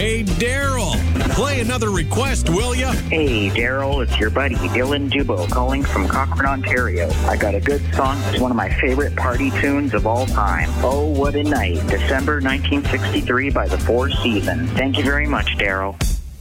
Hey, Daryl, play another request, will ya? Hey, Daryl, it's your buddy, Dylan Dubo, calling from Cochrane, Ontario. I got a good song. It's one of my favorite party tunes of all time. Oh, What a Night, December 1963 by the Four Seasons. Thank you very much, Daryl.